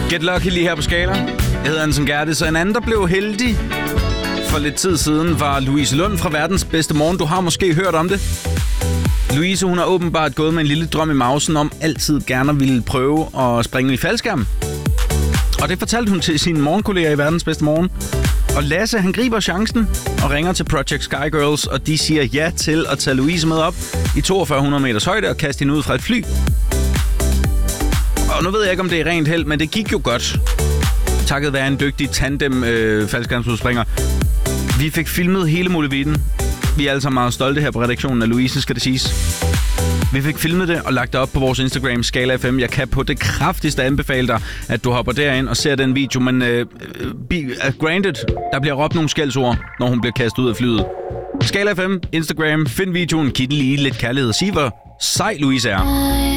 Get Lucky lige her på Skala. Jeg hedder Anton Gerte, så en anden, der blev heldig for lidt tid siden, var Louise Lund fra Verdens Bedste Morgen. Du har måske hørt om det. Louise, hun har åbenbart gået med en lille drøm i mausen om altid gerne ville prøve at springe i faldskærm. Og det fortalte hun til sine morgenkolleger i Verdens Bedste Morgen. Og Lasse, han griber chancen og ringer til Project Sky Girls, og de siger ja til at tage Louise med op i 4200 meters højde og kaste hende ud fra et fly. Og nu ved jeg ikke, om det er rent held, men det gik jo godt. Takket være en dygtig tandem faldskærmsudspringer. Vi fik filmet hele muligheden. Vi er alle sammen meget stolte her på redaktionen af Louise, skal det siges. Vi fik filmet det og lagt det op på vores Instagram, Skala FM. Jeg kan på det kraftigste anbefale dig, at du hopper derind og ser den video. Men granted, der bliver råbt nogle skældsord, når hun bliver kastet ud af flyet. Skala FM, Instagram, find videoen, giv den lige lidt kærlighed. Sig, hvor sej Louise er.